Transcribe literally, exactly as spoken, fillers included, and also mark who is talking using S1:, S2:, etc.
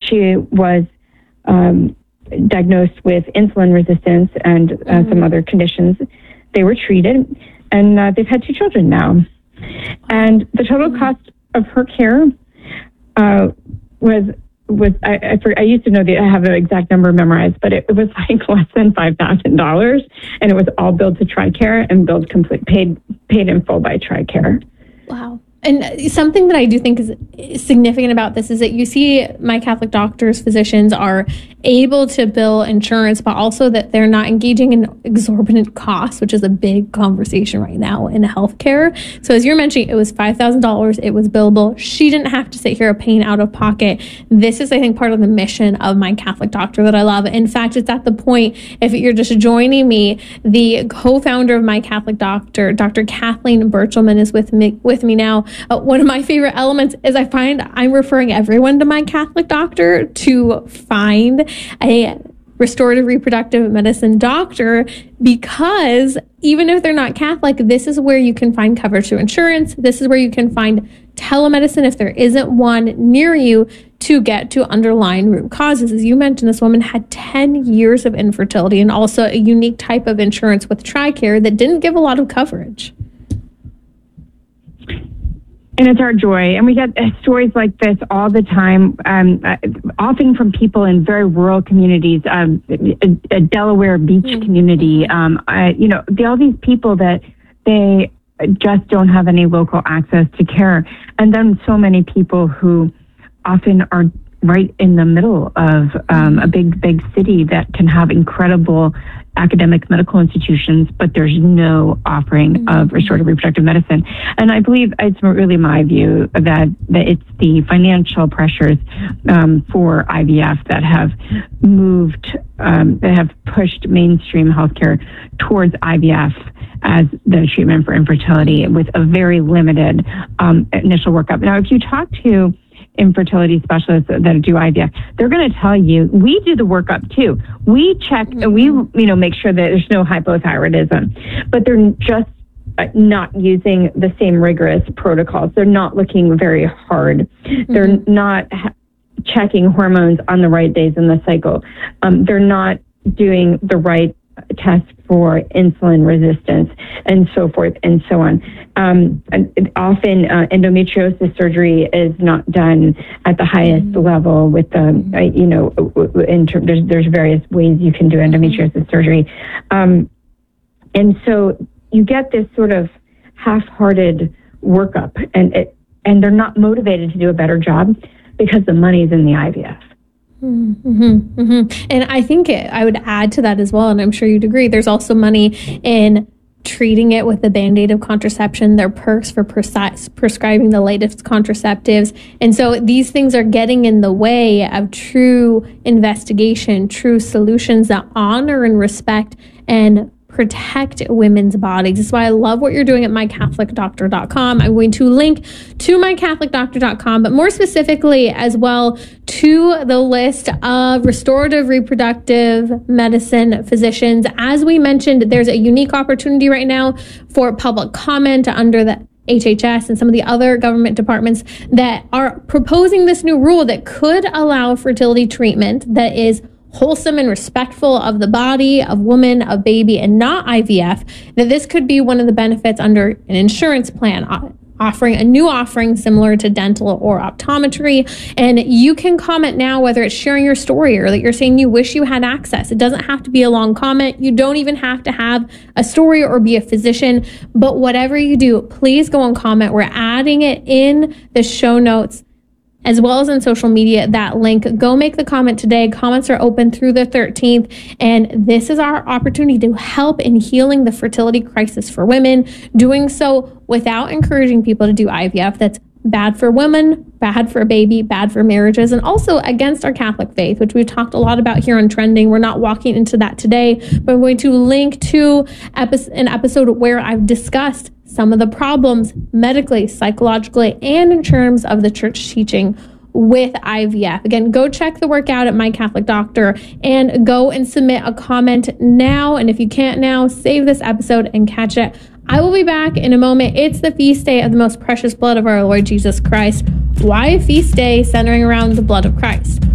S1: she was um, diagnosed with insulin resistance and uh, mm-hmm. some other conditions. They were treated, and uh, they've had two children now. And the total cost of her care uh, was was I, I, for, I used to know the I have the exact number memorized, but it, it was like less than five thousand dollars, and it was all billed to TRICARE and billed complete paid paid in full by TRICARE.
S2: Wow. And something that I do think is significant about this is that you see My Catholic Doctors, physicians are able to bill insurance, but also that they're not engaging in exorbitant costs, which is a big conversation right now in healthcare. So as you're mentioning, it was five thousand dollars. It was billable. She didn't have to sit here paying out of pocket. This is, I think, part of the mission of My Catholic Doctor that I love. In fact, it's at the point, if you're just joining me, the co-founder of My Catholic Doctor, Doctor Kathleen Birchelman, is with me, with me now. Uh, one of my favorite elements is I find I'm referring everyone to My Catholic Doctor to find a restorative reproductive medicine doctor, because even if they're not Catholic, this is where you can find coverage through insurance. This is where you can find telemedicine if there isn't one near you to get to underlying root causes. As you mentioned, this woman had ten years of infertility and also a unique type of insurance with TRICARE that didn't give a lot of coverage.
S1: And it's our joy. And we get stories like this all the time, um, uh, often from people in very rural communities, um, a, a Delaware beach mm-hmm. community. Um, I, you know, all these people that they just don't have any local access to care. And then so many people who often are right in the middle of um, a big, big city that can have incredible academic medical institutions, but there's no offering mm-hmm. of restorative reproductive medicine. And I believe it's really my view that, that it's the financial pressures um, for I V F that have moved, um, that have pushed mainstream healthcare towards I V F as the treatment for infertility with a very limited um, initial workup. Now, if you talk to infertility specialists that do I V F, they're going to tell you, we do the workup too. We check, mm-hmm. we, you know, make sure that there's no hypothyroidism, but they're just not using the same rigorous protocols. They're not looking very hard. Mm-hmm. They're not ha- checking hormones on the right days in the cycle. Um, they're not doing the right test for insulin resistance and so forth and so on. Um, and often uh, endometriosis surgery is not done at the highest mm-hmm. level with the, uh, you know, in ter- there's, there's various ways you can do endometriosis mm-hmm. surgery. Um, and so you get this sort of half-hearted workup, and it, and they're not motivated to do a better job because the money's in the I V F.
S2: Mm-hmm, mm-hmm. And I think it, I would add to that as well, and I'm sure you'd agree, there's also money in treating it with the Band-Aid of contraception. There are perks for precise, prescribing the latest contraceptives. And so these things are getting in the way of true investigation, true solutions that honor and respect and protect women's bodies. That's why I love what you're doing at my catholic doctor dot com. I'm going to link to my catholic doctor dot com, but more specifically as well to the list of restorative reproductive medicine physicians. As we mentioned, there's a unique opportunity right now for public comment under the H H S and some of the other government departments that are proposing this new rule that could allow fertility treatment that is wholesome and respectful of the body, of woman, of baby, and not I V F, that this could be one of the benefits under an insurance plan, offering a new offering similar to dental or optometry. And you can comment now, whether it's sharing your story or that you're saying you wish you had access. It doesn't have to be a long comment. You don't even have to have a story or be a physician, but whatever you do, please go and comment. We're adding it in the show notes as well as on social media, that link. Go make the comment today. Comments are open through the thirteenth. And this is our opportunity to help in healing the fertility crisis for women, doing so without encouraging people to do I V F. That's bad for women, bad for a baby, bad for marriages, and also against our Catholic faith, which we've talked a lot about here on Trending. We're not walking into that today, but I'm going to link to epi- an episode where I've discussed some of the problems medically, psychologically, and in terms of the church teaching with I V F. Again, go check the work out at My Catholic Doctor and go and submit a comment now. And if you can't now, save this episode and catch it. I will be back in a moment. It's the feast day of the most precious blood of our Lord Jesus Christ. Why a feast day centering around the blood of Christ?